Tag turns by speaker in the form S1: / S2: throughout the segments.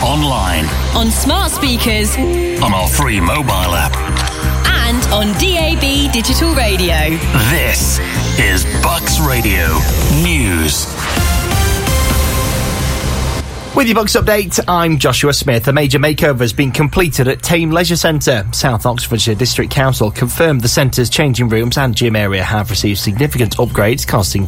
S1: online,
S2: on smart speakers,
S1: on our free mobile app,
S2: and on DAB digital radio.
S1: This is Bucks Radio News.
S3: With your Bucks update, I'm Joshua Smith. A major makeover has been completed at Tame Leisure Centre. South Oxfordshire District Council confirmed the centre's changing rooms and gym area have received significant upgrades costing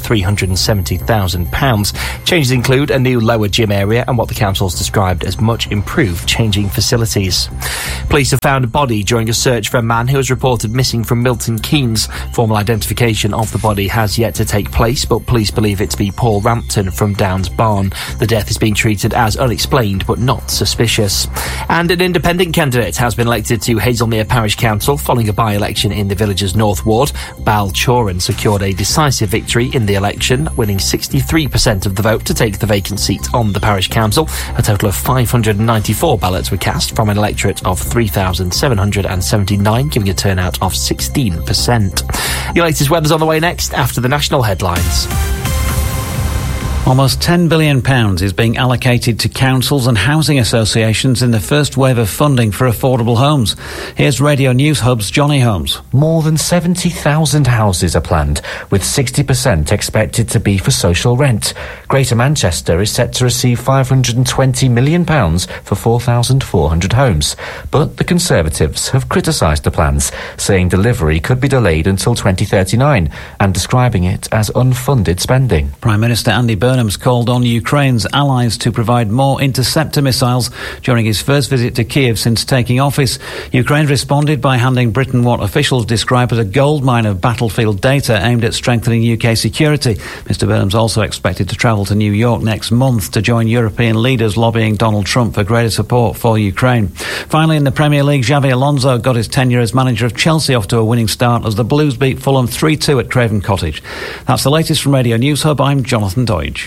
S3: £370,000. Changes include a new lower gym area and what the council's described as much improved changing facilities. Police have found a body during a search for a man who was reported missing from Milton Keynes. Formal identification of the body has yet to take place, but police believe it to be Paul Rampton from Downs Barn. The death is being treated as unexplained but not suspicious. And an independent candidate has been elected to Hazelmere Parish Council following a by-election in the village's North Ward. Bal Choran secured a decisive victory in the election, winning 63% of the vote to take the vacant seat on the parish council. A total of 594 ballots were cast from an electorate of 3,779, giving a turnout of 16%. Your latest weather's on the way next after the national headlines.
S4: Almost £10 billion is being allocated to councils and housing associations in the first wave of funding for affordable homes. Here's Radio News Hub's Johnny Holmes.
S5: More than 70,000 houses are planned, with 60% expected to be for social rent. Greater Manchester is set to receive £520 million for 4,400 homes. But the Conservatives have criticised the plans, saying delivery could be delayed until 2039 and describing it as unfunded spending.
S4: Prime Minister Andy Burnham's called on Ukraine's allies to provide more interceptor missiles during his first visit to Kiev since taking office. Ukraine responded by handing Britain what officials describe as a goldmine of battlefield data aimed at strengthening UK security. Mr Burnham's also expected to travel to New York next month to join European leaders lobbying Donald Trump for greater support for Ukraine. Finally, in the Premier League, Xabi Alonso got his tenure as manager of Chelsea off to a winning start as the Blues beat Fulham 3-2 at Craven Cottage. That's the latest from Radio News Hub. I'm Jonathan Doidge.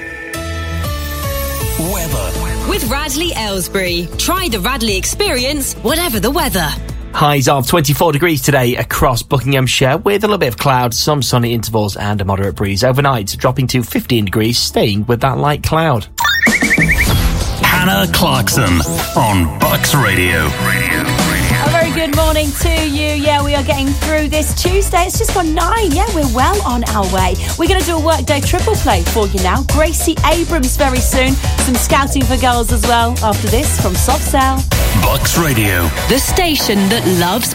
S2: With Radley Aylesbury. Try the Radley experience, whatever the weather.
S3: Highs of 24 degrees today across Buckinghamshire with a little bit of cloud, some sunny intervals and a moderate breeze. Overnight, dropping to 15 degrees, staying with that light cloud.
S1: Hannah Clarkson on Bucks Radio.
S6: A very good morning to you. Yeah, we are getting through this Tuesday. It's just gone 9. Yeah, we're well on our way. We're going to do a workday triple play for you now. Gracie Abrams very soon. Some scouting for girls as well after this from Soft Cell.
S1: Bucks Radio.
S2: The station that loves